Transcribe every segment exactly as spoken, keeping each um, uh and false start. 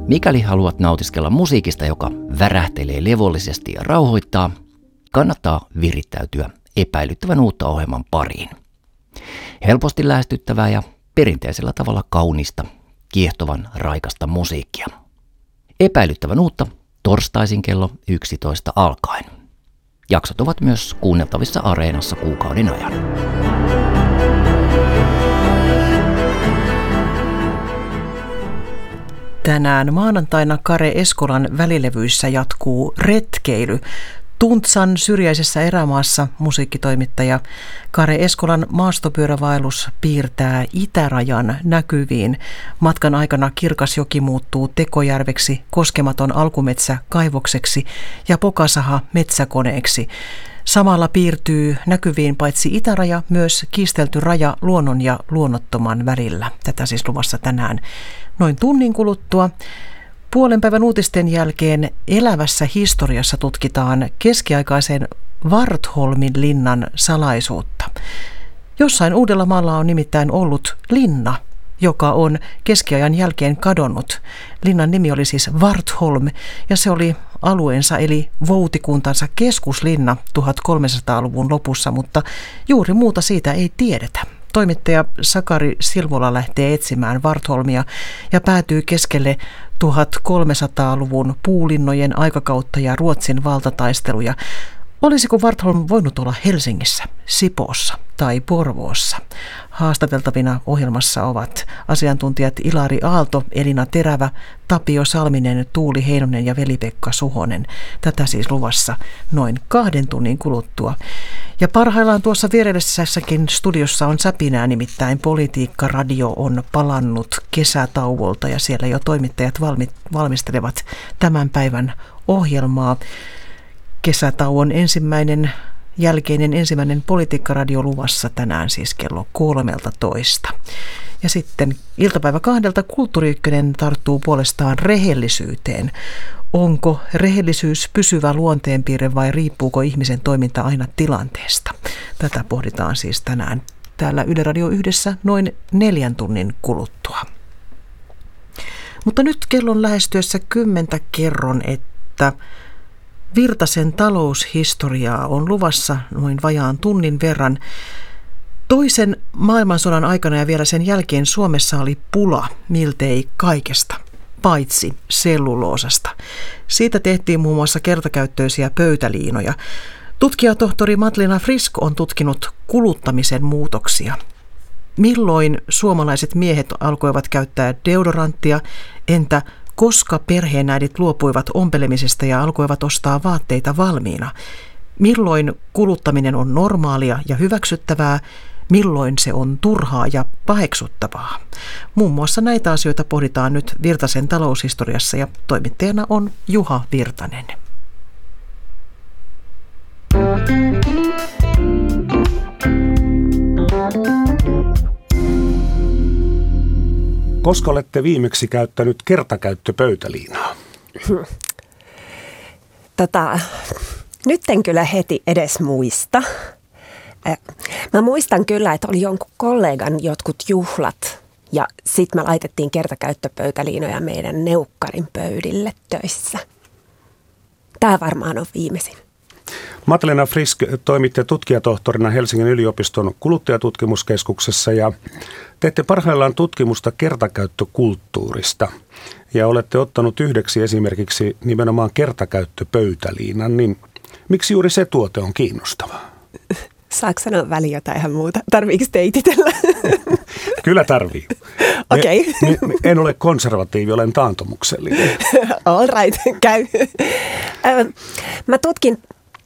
Mikäli haluat nautiskella musiikista, joka värähtelee levollisesti ja rauhoittaa, kannattaa virittäytyä epäilyttävän uutta ohjelman pariin. Helposti lähestyttävää ja perinteisellä tavalla kaunista, kiehtovan raikasta musiikkia. Epäilyttävän uutta torstaisin kello yksitoista alkaen. Jaksot ovat myös kuunneltavissa Areenassa kuukauden ajan. Tänään maanantaina Kare Eskolan välilevyissä jatkuu retkeily. Tuntsan syrjäisessä erämaassa musiikkitoimittaja Kare Eskolan maastopyörävaellus piirtää itärajan näkyviin. Matkan aikana kirkas joki muuttuu tekojärveksi, koskematon alkumetsä kaivokseksi ja pokasaha metsäkoneeksi. Samalla piirtyy näkyviin paitsi itäraja, myös kiistelty raja luonnon ja luonnottoman välillä. Tätä siis luvassa tänään noin tunnin kuluttua. Puolen päivän uutisten jälkeen elävässä historiassa tutkitaan keskiaikaisen Vartholmin linnan salaisuutta. Jossain Uudellamaalla on nimittäin ollut linna, joka on keskiajan jälkeen kadonnut. Linnan nimi oli siis Vartholm ja se oli alueensa eli voutikuntansa keskuslinna tuhatkolmesataaluvun lopussa, mutta juuri muuta siitä ei tiedetä. Toimittaja Sakari Silvola lähtee etsimään Vartholmia ja päätyy keskelle tuhatkolmesataaluvun puulinnojen aikakautta ja Ruotsin valtataisteluja. Olisiko Vartholm voinut olla Helsingissä, Sipoossa tai Porvoossa? Haastateltavina ohjelmassa ovat asiantuntijat Ilari Aalto, Elina Terävä, Tapio Salminen, Tuuli Heinonen ja Veli-Pekka Suhonen. Tätä siis luvassa noin kahden tunnin kuluttua. Ja parhaillaan tuossa vierellisessäkin studiossa on säpinää, nimittäin Politiikka-radio on palannut kesätauolta ja siellä jo toimittajat valmistelevat tämän päivän ohjelmaa. Kesätauon ensimmäinen jälkeinen ensimmäinen Politiikka-radio luvassa tänään siis kello kolmeltatoista. Ja sitten iltapäivä kahdelta Kulttuuri Ykkönen tarttuu puolestaan rehellisyyteen. Onko rehellisyys pysyvä luonteenpiirre vai riippuuko ihmisen toiminta aina tilanteesta? Tätä pohditaan siis tänään täällä Yle Radio yhdessä noin neljän tunnin kuluttua. Mutta nyt kellon lähestyessä kymmentä kerron, että Virtasen taloushistoriaa on luvassa noin vajaan tunnin verran. Toisen maailmansodan aikana ja vielä sen jälkeen Suomessa oli pula miltei kaikesta, paitsi selluloosasta. Siitä tehtiin muun muassa kertakäyttöisiä pöytäliinoja. Tutkijatohtori Madlena Frisk on tutkinut kuluttamisen muutoksia. Milloin suomalaiset miehet alkoivat käyttää deodoranttia, entä koska perheenäidit luopuivat ompelemisesta ja alkoivat ostaa vaatteita valmiina? Milloin kuluttaminen on normaalia ja hyväksyttävää? Milloin se on turhaa ja paheksuttavaa? Muun muassa näitä asioita pohditaan nyt Virtasen taloushistoriassa ja toimittajana on Juha Virtanen. Koska olette viimeksi käyttänyt kertakäyttöpöytäliinaa? Tota, nyt en kyllä heti edes muista. Mä muistan kyllä, että oli jonkun kollegan jotkut juhlat ja sitten me laitettiin kertakäyttöpöytäliinoja meidän neukkarin pöydille töissä. Tämä varmaan on viimeisin. Madlena Frisk, toimitte tutkijatohtorina Helsingin yliopiston kuluttajatutkimuskeskuksessa ja teette parhaillaan tutkimusta kertakäyttökulttuurista. Ja olette ottanut yhdeksi esimerkiksi nimenomaan kertakäyttöpöytäliinan, niin miksi juuri se tuote on kiinnostava? Saanko sanoa väliin jotain ihan muuta? Tarviiko teititellä? Kyllä tarvii. Okei. Okay. En ole konservatiivi, olen taantumuksellinen. All right, käy. Mä tutkin,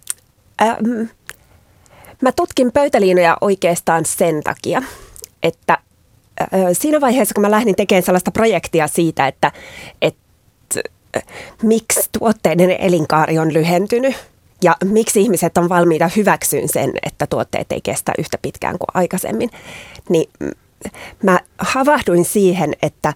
mä tutkin pöytäliinoja oikeastaan sen takia, että siinä vaiheessa, kun mä lähdin tekemään sellaista projektia siitä, että, että miksi tuotteiden elinkaari on lyhentynyt ja miksi ihmiset on valmiita hyväksyyn sen, että tuotteet ei kestä yhtä pitkään kuin aikaisemmin, niin mä havahduin siihen, että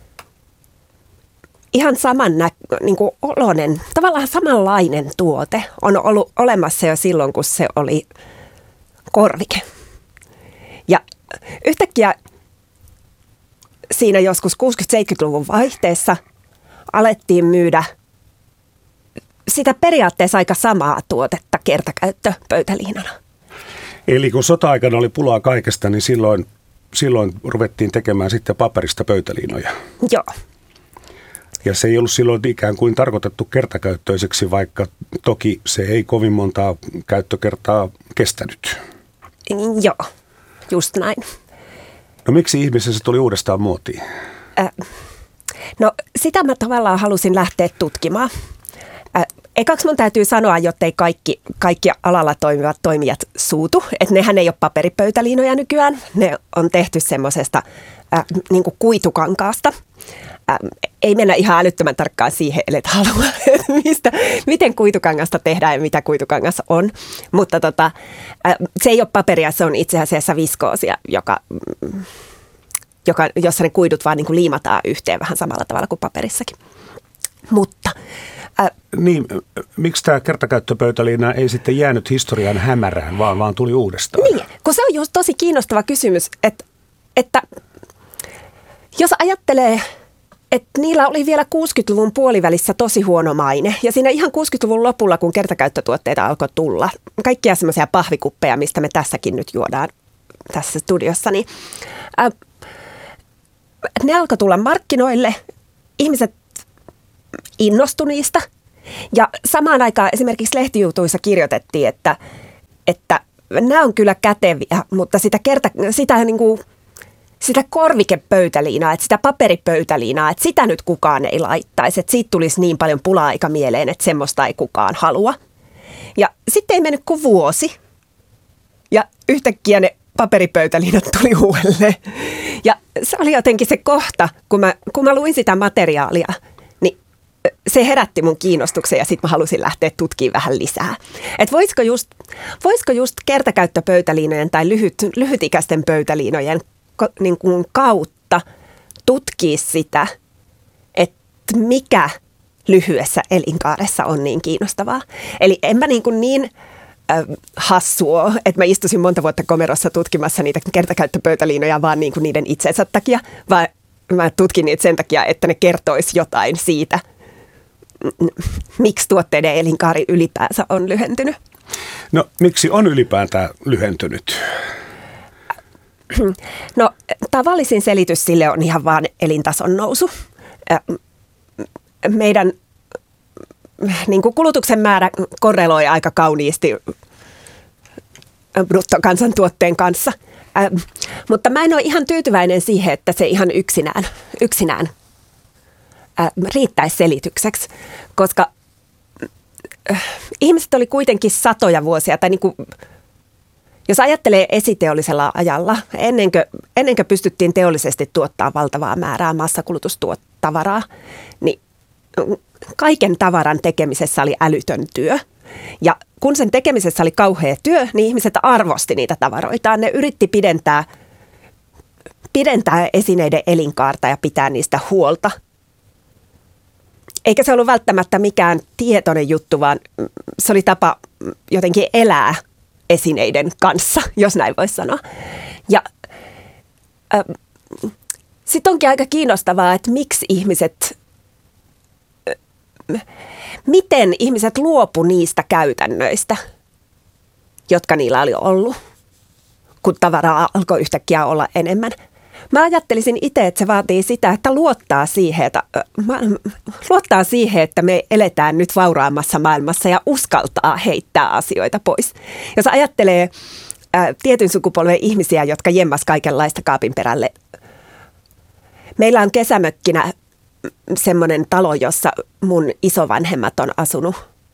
ihan saman nä- niin kuin oloinen, tavallaan samanlainen tuote on ollut olemassa jo silloin, kun se oli korvike. Ja yhtäkkiä siinä joskus kuusikymmentä-seitsemänkymmentäluvun vaihteessa alettiin myydä sitä periaatteessa aika samaa tuotetta kertakäyttöpöytäliinana. Eli kun sota-aikana oli pulaa kaikesta, niin silloin, silloin ruvettiin tekemään sitten paperista pöytäliinoja. Joo. Ja se ei ollut silloin ikään kuin tarkoitettu kertakäyttöiseksi, vaikka toki se ei kovin montaa käyttökertaa kestänyt. Joo, just näin. No miksi ihmisessä se tuli uudestaan muotiin? Äh, no sitä mä tavallaan halusin lähteä tutkimaan. Äh, ekaksi mun täytyy sanoa, jottei kaikki, kaikki alalla toimivat toimijat suutu. Että nehän ei ole paperipöytäliinoja nykyään. Ne on tehty semmoisesta äh, niin kuin kuitukankaasta. Äh, ei mennä ihan älyttömän tarkkaan siihen, ellei halua, että mistä, miten kuitukangasta tehdään ja mitä kuitukangas on. Mutta tota, äh, se ei ole paperia, se on itse asiassa viskoosia, joka, joka, jossa ne kuidut vaan niin kuin liimataan yhteen vähän samalla tavalla kuin paperissakin. Mutta äh, niin, miksi tämä kertakäyttöpöytäliina ei sitten jäänyt historian hämärään, vaan, vaan tuli uudestaan? Niin, kun se on just tosi kiinnostava kysymys, että, että jos ajattelee, että niillä oli vielä kuusikymmentäluvun puolivälissä tosi huono maine. Ja siinä ihan kuusikymmentäluvun lopulla, kun kertakäyttötuotteita alkoi tulla, kaikkia semmoisia pahvikuppeja, mistä me tässäkin nyt juodaan tässä studiossa, niin ää, ne alkoi tulla markkinoille. Ihmiset innostui niistä. Ja samaan aikaan esimerkiksi lehtijutuissa kirjoitettiin, että, että nämä on kyllä käteviä, mutta sitä, kerta, sitä niin kuin sitä korvikepöytäliinaa, että sitä paperipöytäliinaa, että sitä nyt kukaan ei laittaisi. Että siitä tulisi niin paljon pula-aika mieleen, että semmoista ei kukaan halua. Ja sitten ei mennyt kuin vuosi. Ja yhtäkkiä ne paperipöytäliinat tuli uudelleen. Ja se oli jotenkin se kohta, kun mä, kun mä luin sitä materiaalia, niin se herätti mun kiinnostuksen ja sitten mä halusin lähteä tutkimaan vähän lisää. Että voisiko just, voisiko just kertakäyttöpöytäliinojen tai lyhyt, lyhytikäisten pöytäliinojen niin kuin kautta tutkia sitä, että mikä lyhyessä elinkaaressa on niin kiinnostavaa. Eli en mä niin, kuin niin äh, hassua, että mä istuisin monta vuotta komerossa tutkimassa niitä kertakäyttöpöytäliinoja vaan niin kuin niiden itsensä takia, vaan mä tutkin niitä sen takia, että ne kertoisi jotain siitä, miksi tuotteiden elinkaari ylipäänsä on lyhentynyt. No miksi on ylipäätään lyhentynyt? No tavallisin selitys sille on ihan vaan elintason nousu. Meidän niin kuin kulutuksen määrä korreloi aika kauniisti bruttokansantuotteen kanssa. Mutta mä en ole ihan tyytyväinen siihen, että se ihan yksinään, yksinään riittäisi selitykseksi, koska ihmiset oli kuitenkin satoja vuosia, tai niin kuin jos ajattelee esiteollisella ajalla, ennen kuin, ennen kuin pystyttiin teollisesti tuottaa valtavaa määrää massakulutustuottavaraa, niin kaiken tavaran tekemisessä oli älytön työ. Ja kun sen tekemisessä oli kauhea työ, niin ihmiset arvosti niitä tavaroitaan. Ne yritti pidentää, pidentää esineiden elinkaarta ja pitää niistä huolta. Eikä se ollut välttämättä mikään tietoinen juttu, vaan se oli tapa jotenkin elää esineiden kanssa, jos näin voisi sanoa. Ja äh, sitten onkin aika kiinnostavaa, että miksi ihmiset, äh, miten ihmiset luopu niistä käytännöistä, jotka niillä oli ollut, kun tavaraa alkoi yhtäkkiä olla enemmän. Mä ajattelisin itse, että se vaatii sitä, että luottaa siihen, että, äh, luottaa siihen, että me eletään nyt vauraammassa maailmassa ja uskaltaa heittää asioita pois. Jos ajattelee äh, tietyn sukupolven ihmisiä, jotka jemmas kaikenlaista kaapin perälle. Meillä on kesämökkinä semmoinen talo, jossa mun isovanhemmat on asunut,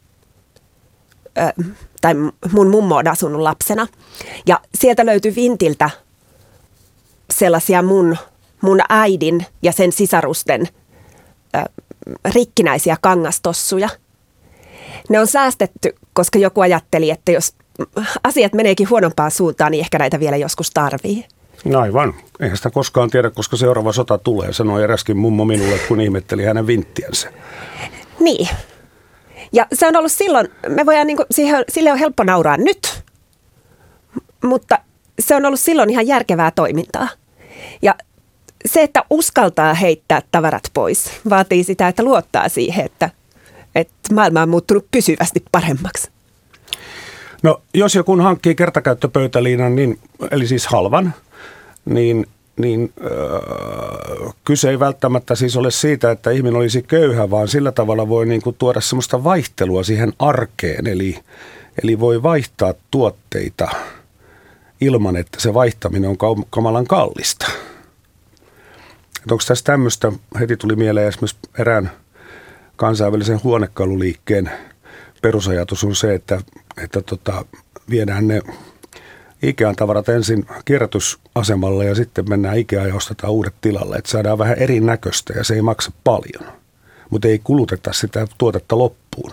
äh, tai mun mummo on asunut lapsena. Ja sieltä löytyi vintiltä sellaisia mun, mun äidin ja sen sisarusten ö, rikkinäisiä kangastossuja. Ne on säästetty, koska joku ajatteli, että jos asiat meneekin huonompaan suuntaan, niin ehkä näitä vielä joskus tarvii. No aivan. Eihän sitä koskaan tiedä, koska seuraava sota tulee, sanoi eräskin mummo minulle, kun ihmetteli hänen vinttiänsä. Niin. Ja se on ollut silloin, me voidaan niin kuin, siihen, sille on helppo nauraa nyt, mutta se on ollut silloin ihan järkevää toimintaa. Ja se, että uskaltaa heittää tavarat pois, vaatii sitä, että luottaa siihen, että, että maailma on muuttunut pysyvästi paremmaksi. No jos joku hankkii kertakäyttöpöytäliinan, niin, eli siis halvan, niin, niin öö, kyse ei välttämättä siis ole siitä, että ihminen olisi köyhä, vaan sillä tavalla voi niin kuin tuoda semmoista vaihtelua siihen arkeen. Eli, eli voi vaihtaa tuotteita ilman, että se vaihtaminen on kamalan kallista. Et onko tässä tämmöistä, heti tuli mieleen esimerkiksi erään kansainvälisen huonekaluliikkeen perusajatus on se, että, että tota, viedään ne Ikean tavarat ensin kierrätysasemalle ja sitten mennään Ikeaan ja ostetaan uudet tilalle. Että saadaan vähän erinäköistä ja se ei maksa paljon, mutta ei kuluteta sitä tuotetta loppuun.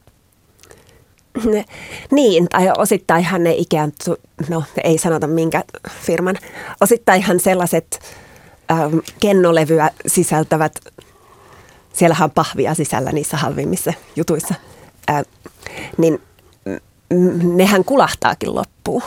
Niin, tai osittainhan ne Ikean, no ei sanota minkä firman, osittainhan sellaiset ähm, kennolevyä sisältävät, siellähän on pahvia sisällä niissä halvimmissa jutuissa, äh, niin nehän kulahtaakin loppuun.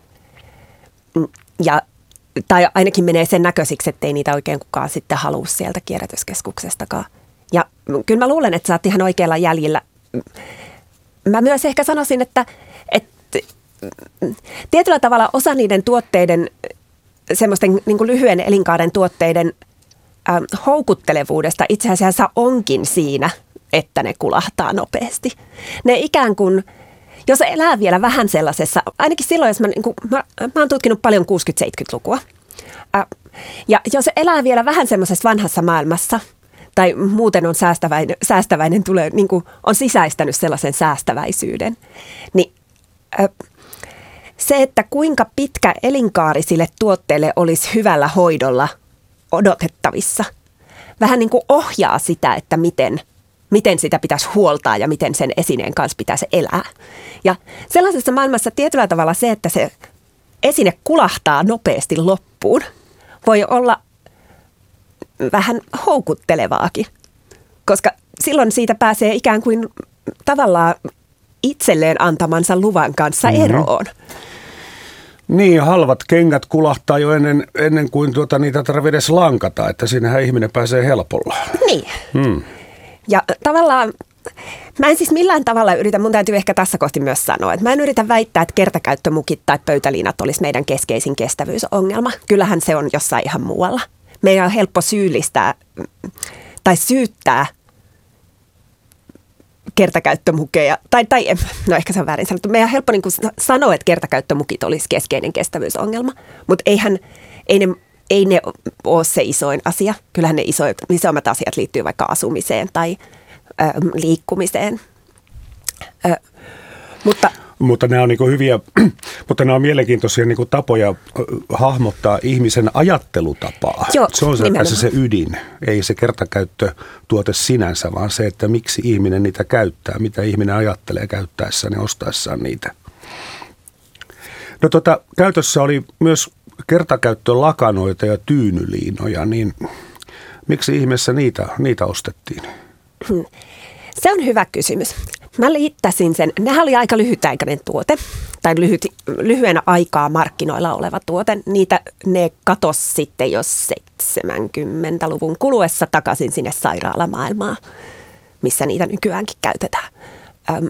Ja, tai ainakin menee sen näköisiksi, ettei niitä oikein kukaan sitten halua sieltä kierrätyskeskuksestakaan. Ja kyllä mä luulen, että sä oot ihan oikealla jäljellä. Mä myös ehkä sanoisin, että, että tietyllä tavalla osa niiden tuotteiden, semmoisten niin kuin lyhyen elinkaaren tuotteiden äh, houkuttelevuudesta itse asiassa onkin siinä, että ne kulahtaa nopeasti. Ne ikään kuin, jos elää vielä vähän sellaisessa, ainakin silloin, jos mä, niin kuin, mä, mä oon tutkinut paljon kuusikymmentä-seitsemänkymmentälukua, äh, ja jos elää vielä vähän semmoisessa vanhassa maailmassa, tai muuten on säästäväinen, säästäväinen tulee, niin kuin on sisäistänyt sellaisen säästäväisyyden, niin äh, se, että kuinka pitkä elinkaari sille tuotteelle olisi hyvällä hoidolla odotettavissa, vähän niin kuin ohjaa sitä, että miten, miten sitä pitäisi huoltaa ja miten sen esineen kanssa pitäisi elää. Ja sellaisessa maailmassa tietyllä tavalla se, että se esine kulahtaa nopeasti loppuun, voi olla vähän houkuttelevaakin, koska silloin siitä pääsee ikään kuin tavallaan itselleen antamansa luvan kanssa mm-hmm. eroon. Niin, halvat kengät kulahtaa jo ennen, ennen kuin tuota, niitä tarvitsee edes lankata, että siinähän ihminen pääsee helpolla. Niin. Hmm. Ja tavallaan, mä en siis millään tavalla yritä, mun täytyy ehkä tässä kohti myös sanoa, että mä en yritä väittää, että kertakäyttömukit tai pöytäliinat olisi meidän keskeisin kestävyysongelma. Kyllähän se on jossain ihan muualla. Meidän on helppo syyllistää tai syyttää kertakäyttömukeja, tai, tai no ehkä se on väärin sanottu. Meidän on helppo niin kuin sanoa, että kertakäyttömukit olisi keskeinen kestävyysongelma, mutta eihän, ei ne, ei ne ole se isoin asia. Kyllähän ne isoit, isoimmat asiat liittyy vaikka asumiseen tai ö, liikkumiseen. Ö, mutta... Mutta nämä on niin kuin hyviä, mutta nämä on mielenkiintoisia niin kuin tapoja hahmottaa ihmisen ajattelutapaa. Joo, se on se, se, se ydin, ei se kertakäyttötuote sinänsä, vaan se, että miksi ihminen niitä käyttää, mitä ihminen ajattelee käyttäessään ja ostaessaan niitä. No tota, käytössä oli myös kertakäyttölakanoita ja tyynyliinoja, niin miksi ihmeessä niitä, niitä ostettiin? Se on hyvä kysymys. Mä liittäisin sen, nehän oli aika lyhytaikainen tuote, tai lyhyt, lyhyen aikaa markkinoilla oleva tuote. Niitä ne katosi sitten jo seitsemänkymmentäluvun kuluessa takaisin sinne sairaalamaailmaan, missä niitä nykyäänkin käytetään. Öm,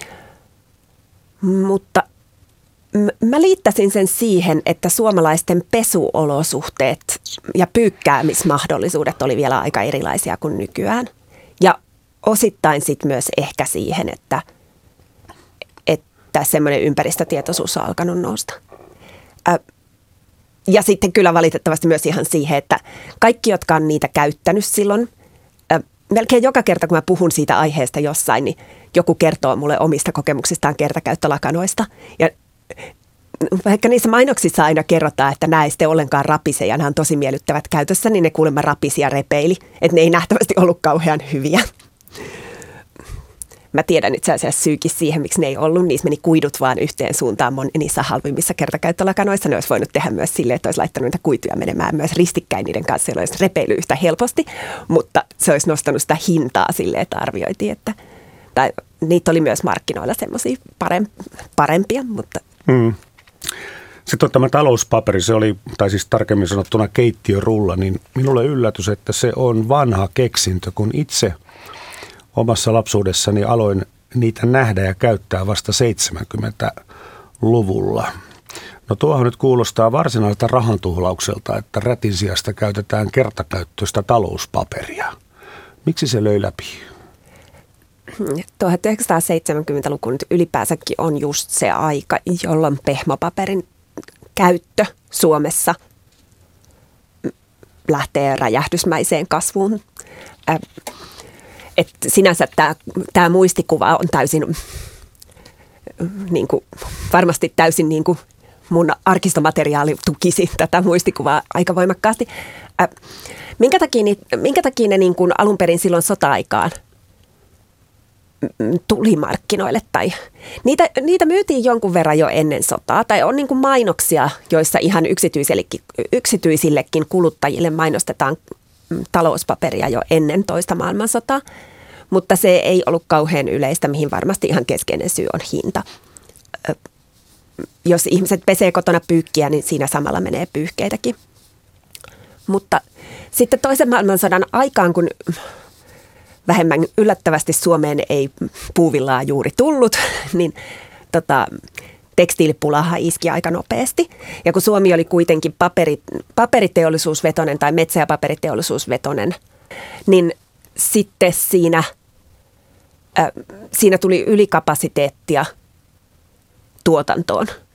mutta m- mä liittäisin sen siihen, että suomalaisten pesuolosuhteet ja pyykkäämismahdollisuudet oli vielä aika erilaisia kuin nykyään. Ja osittain sitten myös ehkä siihen, että, että semmoinen ympäristötietoisuus on alkanut nousta. Ä, ja sitten kyllä valitettavasti myös ihan siihen, että kaikki, jotka on niitä käyttänyt silloin, ä, melkein joka kerta, kun mä puhun siitä aiheesta jossain, niin joku kertoo mulle omista kokemuksistaan kertakäyttölakanoista. Ja vaikka niissä mainoksissa aina kerrotaan, että nämä ei sitten ollenkaan rapise ja nämä on tosi miellyttävät käytössä, niin ne kuulemma rapisi ja repeili. Että ne ei nähtävästi ollut kauhean hyviä. Mä tiedän itse asiassa syykin siihen, miksi ne ei ollut. Niissä meni kuidut vaan yhteen suuntaan niissä halvimmissa kertakäyttölakanoissa. Ne olisi voinut tehdä myös silleen, että olisi laittanut niitä kuituja menemään myös ristikkäin niiden kanssa, joilla olisi repeily yhtä helposti. Mutta se olisi nostanut sitä hintaa silleen, että arvioitiin, että tai niitä oli myös markkinoilla semmoisia parempia, mutta... Hmm. Sitten on tämä talouspaperi, se oli, tai siis tarkemmin sanottuna keittiörulla, niin minulle yllätys, että se on vanha keksintö, kun itse omassa lapsuudessani aloin niitä nähdä ja käyttää vasta seitsemänkymmentäluvulla. No tuohon nyt kuulostaa varsinaiselta rahantuhlaukselta, että rätin sijasta käytetään kertakäyttöistä talouspaperia. Miksi se löi läpi? tuhatyhdeksänsataaseitsemänkymmentäluku nyt ylipäänsäkin on just se aika, jolloin pehmopaperin käyttö Suomessa lähtee räjähdysmäiseen kasvuun. Äh, et sinänsä tämä muistikuva on täysin, niin kuin, varmasti täysin niin kuin mun arkistomateriaali tukisi tätä muistikuvaa aika voimakkaasti. Äh, minkä takia, minkä takia ne niin kuin alun perin silloin sota-aikaan tuli markkinoille? Tai niitä, niitä myytiin jonkun verran jo ennen sotaa. Tai on niin kuin mainoksia, joissa ihan yksityisillekin, yksityisillekin kuluttajille mainostetaan talouspaperia jo ennen toista maailmansotaa. Mutta se ei ollut kauhean yleistä, mihin varmasti ihan keskeinen syy on hinta. Jos ihmiset pesee kotona pyykkiä, niin siinä samalla menee pyyhkeitäkin. Mutta sitten toisen maailmansodan aikaan, kun vähemmän yllättävästi Suomeen ei puuvillaa juuri tullut, niin tota, tekstiilipulahan iski aika nopeasti. Ja kun Suomi oli kuitenkin paperi, paperiteollisuusvetoinen tai metsä- ja paperiteollisuusvetoinen, niin sitten siinä, äh, siinä tuli ylikapasiteettia tuotantoon.